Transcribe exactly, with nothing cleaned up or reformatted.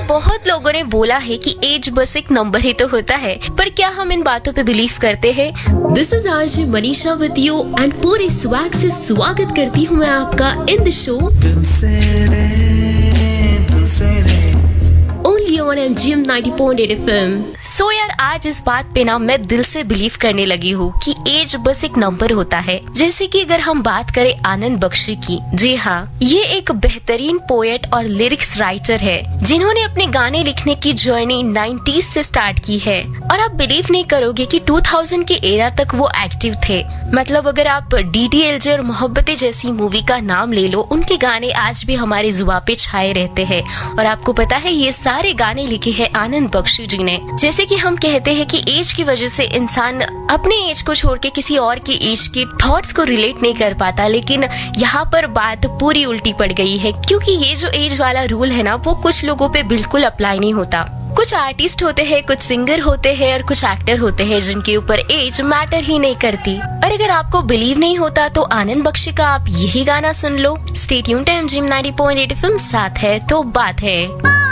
बहुत लोगों ने बोला है कि एज बस एक नंबर ही तो होता है, पर क्या हम इन बातों पे बिलीव करते हैं? This is RJ Manisha with you and पूरे स्वैग से स्वागत करती हूँ मैं आपका in the show only on M G M ninety point eight F M. सो यार, आज इस बात पे ना मैं दिल से बिलीव करने लगी हूँ कि एज बस एक नंबर होता है। जैसे कि अगर हम बात करें आनंद बख्शी की, जी हाँ, ये एक बेहतरीन पोएट और लिरिक्स राइटर है जिन्होंने अपने गाने लिखने की जर्नी नाइंटीज़ से स्टार्ट की है। और आप बिलीव नहीं करोगे कि टू थाउज़ेंड के एरा तक वो एक्टिव थे। मतलब अगर आप डी डी एल जे और मोहब्बतें जैसी मूवी का नाम ले लो, उनके गाने आज भी हमारी जुबान पे छाए रहते हैं। और आपको पता है ये सारे गाने लिखे हैं आनंद बख्शी जी ने। जैसे कि हम कहते हैं कि एज की वजह से इंसान अपने एज को छोड़ के किसी और की एज के थॉट्स को रिलेट नहीं कर पाता, लेकिन यहाँ पर बात पूरी उल्टी पड़ गई है, क्योंकि ये जो एज वाला रूल है ना, वो कुछ लोगों पे बिल्कुल अप्लाई नहीं होता। कुछ आर्टिस्ट होते हैं, कुछ सिंगर होते हैं और कुछ एक्टर होते हैं जिनके ऊपर एज मैटर ही नहीं करती। और अगर आपको बिलीव नहीं होता तो आनंद बख्शी का आप यही गाना सुन लो। Stay tuned to M G M ninety point eight F M, साथ है तो बात है।